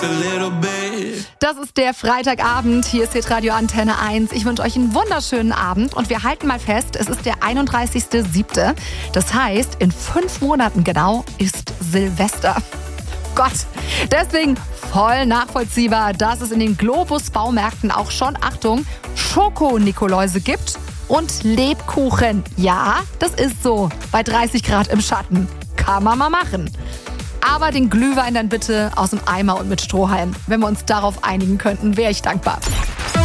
Das ist der Freitagabend. Hier ist Hitradio Antenne 1. Ich wünsche euch einen wunderschönen Abend und wir halten mal fest, es ist der 31.07. Das heißt, in 5 Monaten genau ist Silvester. Gott, deswegen voll nachvollziehbar, dass es in den Globus-Baumärkten auch schon, Achtung, Schoko-Nikoläuse gibt und Lebkuchen. Ja, das ist so, bei 30 Grad im Schatten. Kann man mal machen. Aber den Glühwein dann bitte aus dem Eimer und mit Strohhalm. Wenn wir uns darauf einigen könnten, wäre ich dankbar.